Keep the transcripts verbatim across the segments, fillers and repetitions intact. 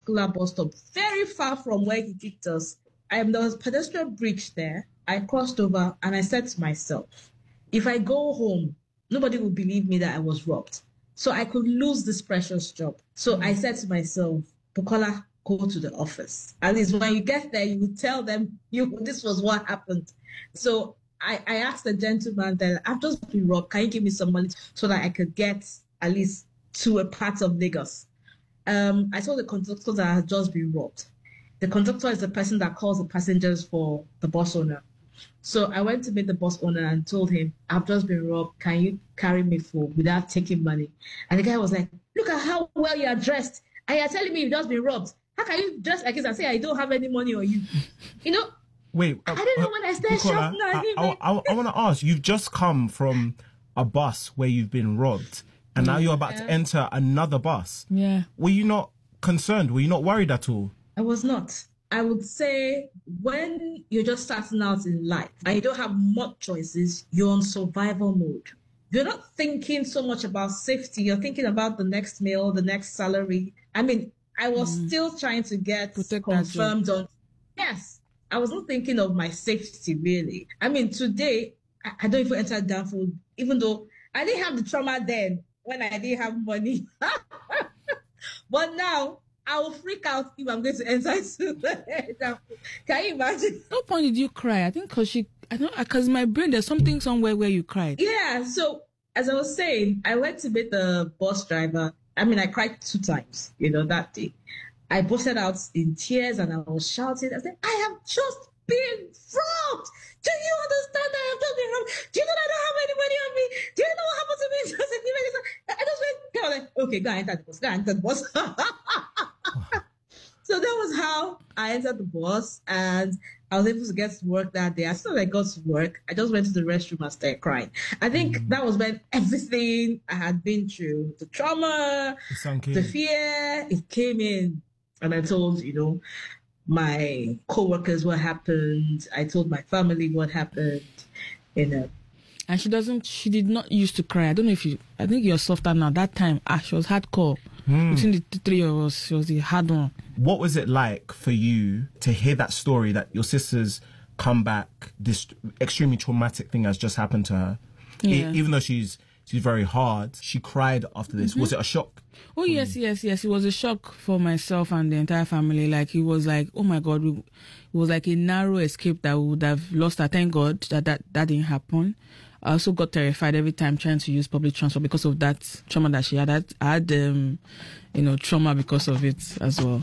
particular bus stop, very far from where he kicked us. Um, there was a pedestrian bridge there. I crossed over and I said to myself, if I go home, nobody will believe me that I was robbed. So I could lose this precious job. So mm. I said to myself, Bukola, go to the office. At least when you get there, you will tell them you this was what happened. So I, I asked the gentleman that I've just been robbed. Can you give me some money so that I could get at least to a part of Lagos? Um, I told the conductor that I had just been robbed. The conductor is the person that calls the passengers for the bus owner. So I went to meet the bus owner and told him, I've just been robbed. Can you carry me for without taking money? And the guy was like, look at how well you are dressed. And you're telling me you've just been robbed. How can you dress like this and say I don't have any money on you? You know, Wait, uh, I don't know uh, when I started shopping. I, I, I, I want to ask, you've just come from a bus where you've been robbed and now you're about yeah. to enter another bus. Yeah. Were you not concerned? Were you not worried at all? I was not. I would say when you're just starting out in life and you don't have much choices, you're on survival mode. You're not thinking so much about safety. You're thinking about the next meal, the next salary. I mean, I was mm. still trying to get Protect confirmed on. Yes, I wasn't thinking of my safety really. I mean, today, I, I don't even enter Danfood, even though I didn't have the trauma then when I didn't have money. But now, I will freak out if I'm going to enter into the Can you imagine? No point did you cry? I think because she, I don't, because my brain, there's something somewhere where you cried. Yeah. So as I was saying, I went to meet the bus driver. I mean, I cried two times, you know, that day. I busted out in tears and I was shouting. I said, I have just been robbed. Do you understand that I have just been robbed? Do you know that I don't have any money on me? Do you know what happened to me? Just a few minutes. I just went, I was like, okay, go and enter the bus. Go and enter the bus. So that was how I entered the bus and I was able to get to work that day. As soon as I got to work, I just went to the restroom and started crying. I think mm. that was when everything I had been through, the trauma, the fear, it came in. And I told, you know, my co-workers what happened. I told my family what happened, you know. And she doesn't, she did not used to cry. I don't know if you, I think you're softer now. That time, ah, she was hardcore. Mm. Between the three of us, she was the hard one. What was it like for you to hear that story that your sister's come back, this extremely traumatic thing has just happened to her? Yeah. E- even though she's she's very hard, she cried after this. Mm-hmm. Was it a shock? Oh, yes, you? yes, yes. It was a shock for myself and the entire family. Like, it was like, oh my God, we, it was like a narrow escape that we would have lost her. Thank God that, that that didn't happen. I also got terrified every time trying to use public transport because of that trauma that she had. I had, um, you know, trauma because of it as well.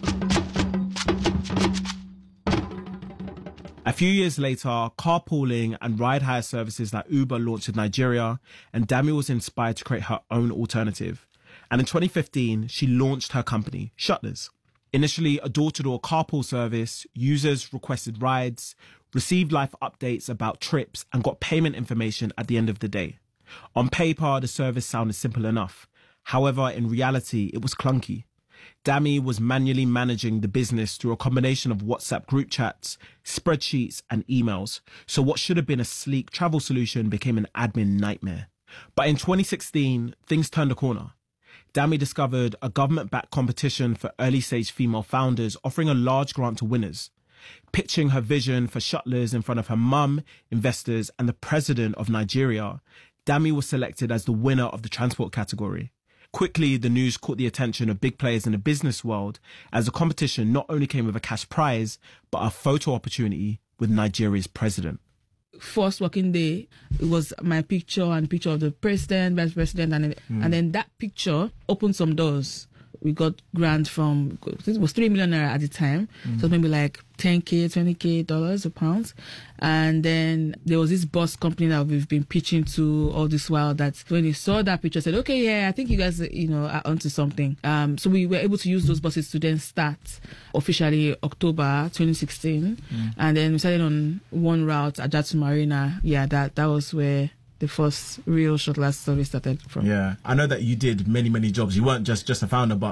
A few years later, carpooling and ride-hire services like Uber launched in Nigeria, and Dami was inspired to create her own alternative. And in twenty fifteen, she launched her company, Shutlers. Initially a door-to-door carpool service, users requested rides, received live updates about trips, and got payment information at the end of the day. On paper, the service sounded simple enough. However, in reality, it was clunky. Dami was manually managing the business through a combination of WhatsApp group chats, spreadsheets, and emails. So what should have been a sleek travel solution became an admin nightmare. But in twenty sixteen, things turned a corner. Dami discovered a government-backed competition for early-stage female founders offering a large grant to winners. Pitching her vision for Shutlers in front of her mum, investors, and the president of Nigeria, Dami was selected as the winner of the transport category. Quickly, the news caught the attention of big players in the business world as the competition not only came with a cash prize, but a photo opportunity with Nigeria's president. First working day, it was my picture and picture of the president, vice president, and, mm. and then that picture opened some doors. We got grant from, it was three million naira at the time, mm. so maybe like ten K, twenty K dollars or pounds. And then there was this bus company that we've been pitching to all this while that when they saw that picture, said, okay, yeah, I think you guys, you know, are onto something. Um, so we were able to use those buses to then start officially October twenty sixteen. Mm. And then we started on one route, Ajatu Marina. Yeah, that, that was where the first real shuttle service started from. Yeah, I know that you did many, many jobs. You weren't just, just a founder, but yep.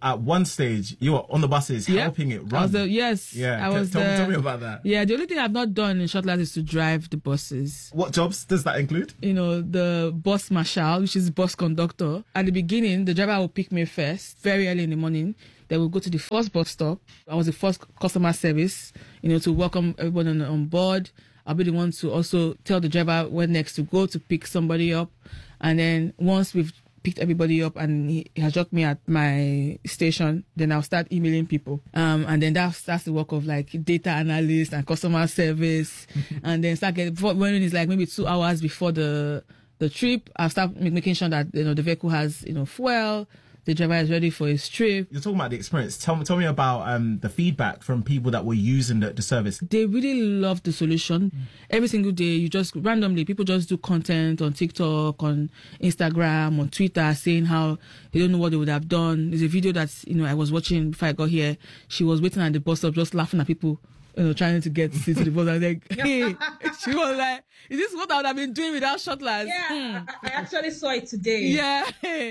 at one stage you were on the buses Yeah. helping it I run. was the, yes. yeah, I was tell, the, tell me about that. Yeah, the only thing I've not done in Shortland is to drive the buses. What jobs does that include? You know, the bus marshal, which is bus conductor. At the beginning, the driver will pick me first, very early in the morning. Then we'll go to the first bus stop. I was the first customer service, you know, to welcome everybody on, on board. I'll be the one to also tell the driver where next to go to pick somebody up. And then once we've picked everybody up and he has dropped me at my station, then I'll start emailing people. Um, and then that starts the work of like data analyst and customer service. And then start getting, when it's like maybe two hours before the the trip, I'll start making sure that, you know, the vehicle has, you know, fuel, the driver is ready for his trip. You're talking about the experience. Tell me, tell me about um, the feedback from people that were using the, the service. They really love the solution. Mm. Every single day, you just randomly, people just do content on TikTok, on Instagram, on Twitter, saying how they don't know what they would have done. There's a video that, you know, I was watching before I got here. She was waiting at the bus stop, just laughing at people, you know, trying to get to the bus. I was like, hey, she was like, is this what I would have been doing without Shortland? Yeah, I, I actually saw it today. Yeah,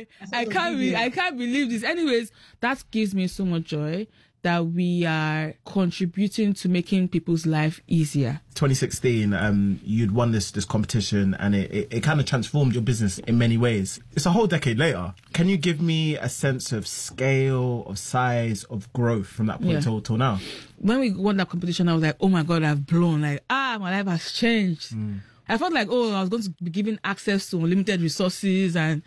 I can't be, I can't believe this. Anyways, that gives me so much joy that we are contributing to making people's life easier. twenty sixteen, um, you'd won this this competition, and it, it, it kind of transformed your business in many ways. It's a whole decade later. Can you give me a sense of scale, of size, of growth from that point Yeah. till, till now? When we won that competition, I was like, oh my God, I've blown. Like, ah, my life has changed. Mm. I felt like, oh, I was going to be given access to unlimited resources, and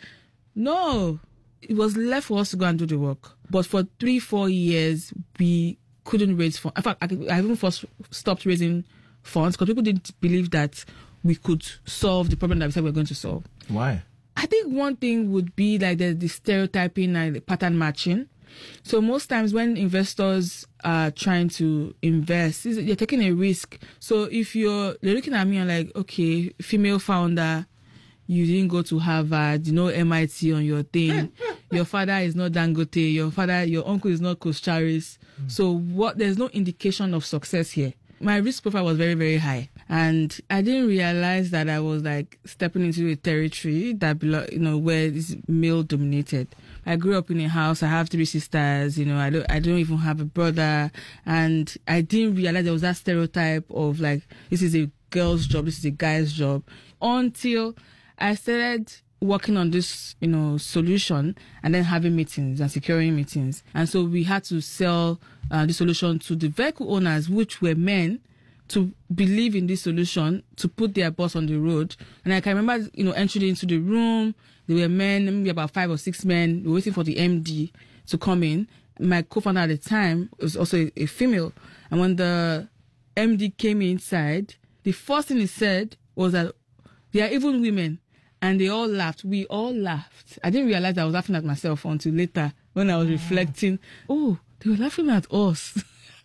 no, it was left for us to go and do the work. But for three, four years, we couldn't raise funds. In fact, I, I even first stopped raising funds because people didn't believe that we could solve the problem that we said we were going to solve. Why? I think one thing would be like the, the stereotyping and the pattern matching. So most times when investors are trying to invest, you're taking a risk. So if you're, you're looking at me and like, okay, female founder, you didn't go to Harvard, you know M I T on your thing. Your father is not Dangote. Your father, your uncle is not Coach Charis. Mm. So what? There's no indication of success here. My risk profile was very, very high, and I didn't realize that I was like stepping into a territory that belong, you know, where it's male dominated. I grew up in a house. I have three sisters. You know, I don't, I don't even have a brother, and I didn't realize there was that stereotype of like this is a girl's job, this is a guy's job, until I started working on this, you know, solution and then having meetings and securing meetings. And so we had to sell uh, the solution to the vehicle owners, which were men, to believe in this solution, to put their bus on the road. And I can remember, you know, entering into the room. There were men, maybe about five or six men, we were waiting for the M D to come in. My co-founder at the time was also a, a female. And when the M D came inside, the first thing he said was that there are even women. And they all laughed. We all laughed. I didn't realize I was laughing at myself until later when I was reflecting. Oh, they were laughing at us.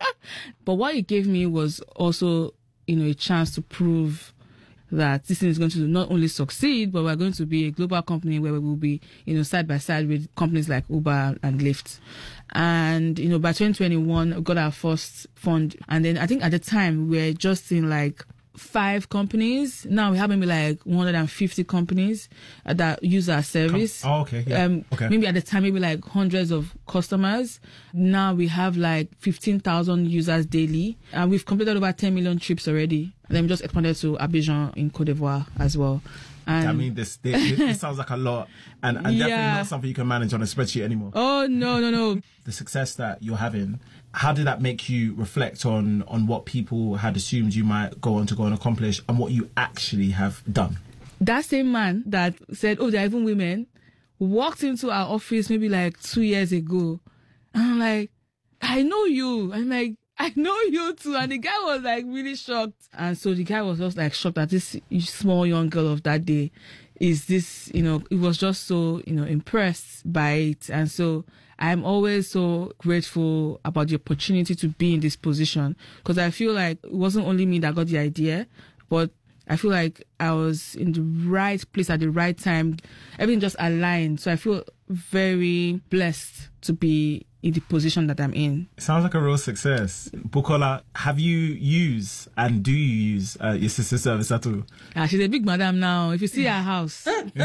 But what it gave me was also, you know, a chance to prove that this thing is going to not only succeed, but we're going to be a global company where we will be, you know, side by side with companies like Uber and Lyft. And, you know, by twenty twenty-one, we got our first fund. And then I think at the time we were just in like five companies. Now we have maybe like one hundred fifty companies uh, that use our service. Oh, okay. Yeah. Um, okay. Maybe at the time, maybe like hundreds of customers. Now we have like fifteen thousand users daily. And we've completed over ten million trips already. And then we just expanded to Abidjan in Cote d'Ivoire as well. And I mean, this, this, this sounds like a lot, and, and Yeah. definitely not something you can manage on a spreadsheet anymore. Oh, no, no, no. The success that you're having, how did that make you reflect on, on what people had assumed you might go on to go and accomplish and what you actually have done? That same man that said, oh, there are even women, walked into our office maybe like two years ago. And I'm like, I know you. I'm like, I know you too. And the guy was like really shocked. And so the guy was just like shocked that this small young girl of that day is this, you know, it was just so, you know, impressed by it. And so I'm always so grateful about the opportunity to be in this position, because I feel like it wasn't only me that got the idea, but I feel like I was in the right place at the right time. Everything just aligned. So I feel very blessed to be in the position that I'm in. It sounds like a real success. Bukola, have you used and do you use uh, your sister's service at all? Ah, she's a big madam now. If you see her house,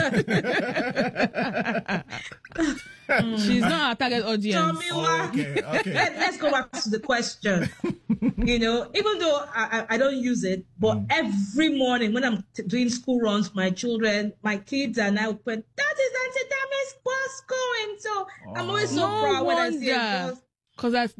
she's not our target audience. Oh, okay, okay. Let, let's go back to the question. You know, even though I, I, I don't use it, but mm. every morning when I'm t- doing school runs, my children, my kids and I would put, that is Auntie Tammy's bus going. So oh. I'm always so no proud wonder. when I see a bus. Because